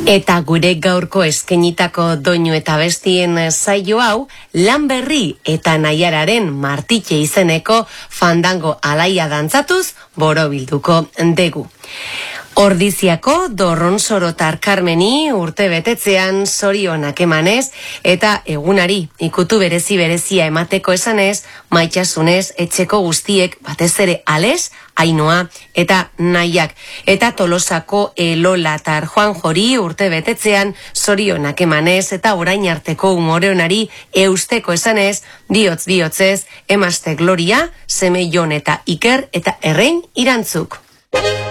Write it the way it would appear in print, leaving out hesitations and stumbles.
Eta gure gaurko eskenitako doinu eta bestien saio hau, lan berri eta Naiararen Martitxe izeneko fandango alaia dantzatuz borobilduko dugu. Ordiziako Dorronsorotar Karmeni urte betetzean zorionak emanez eta egunari ikutu berezia emateko esanez, maitasunez etxeko guztiek batez ere Ales, Ainoa eta Naiak. Eta Tolosako Elolatar Juan Jori urte betetzean zorionak emanez eta orain arteko umore onari eusteko esanez, bihotzez, emazte Gloria, seme Jon eta Iker eta Errein Irantzuk.